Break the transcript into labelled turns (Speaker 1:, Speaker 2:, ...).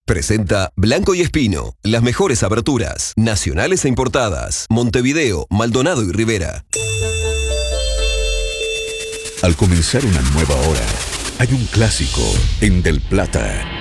Speaker 1: Presenta Blanco y Espino, las mejores aberturas, nacionales e importadas, Montevideo, Maldonado y Rivera.
Speaker 2: Al comenzar una nueva hora, hay un clásico en Del Plata.